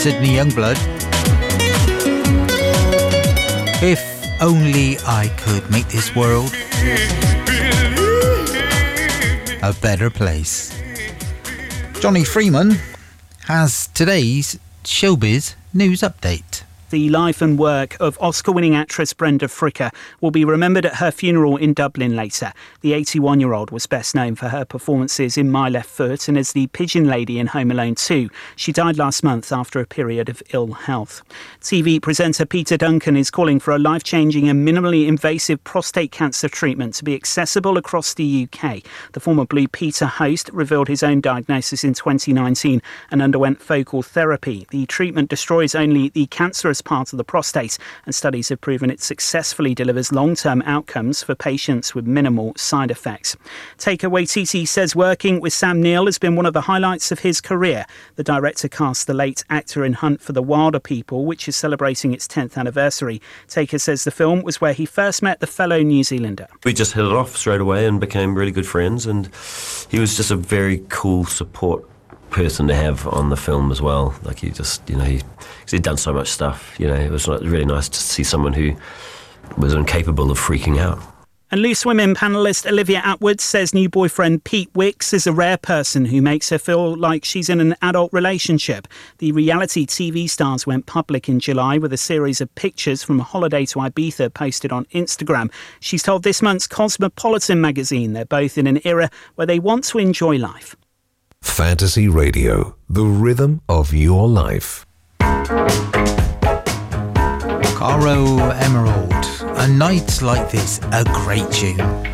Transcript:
Sydney Youngblood. If only I could make this world a better place. Johnny Freeman has today's Showbiz News Update. The life and work of Oscar-winning actress Brenda Fricker will be remembered at her funeral in Dublin later. The 81-year-old was best known for her performances in My Left Foot and as the Pigeon Lady in Home Alone 2. She died last month after a period of ill health. TV presenter Peter Duncan is calling for a life-changing and minimally invasive prostate cancer treatment to be accessible across the UK. The former Blue Peter host revealed his own diagnosis in 2019 and underwent focal therapy. The treatment destroys only the cancerous part of the prostate, and studies have proven it successfully delivers long-term outcomes for patients with minimal side effects. Taika Waititi says working with Sam Neill has been one of the highlights of his career. The director cast the late actor in Hunt for the Wilder People, which is celebrating its 10th anniversary. Taika says the film was where he first met the fellow New Zealander. We just hit it off straight away and became really good friends, and he was just a very cool support person to have on the film as well. Like he just, he'd done so much stuff, it was really nice to see someone who was incapable of freaking out. And Loose Women panellist Olivia Attwood says new boyfriend Pete Wicks is a rare person who makes her feel like she's in an adult relationship. The reality TV stars went public in July with a series of pictures from a holiday to Ibiza posted on Instagram. She's told this month's Cosmopolitan magazine they're both in an era where they want to enjoy life. Fantasy Radio, the rhythm of your life. Caro Emerald, A Night Like This, a great tune.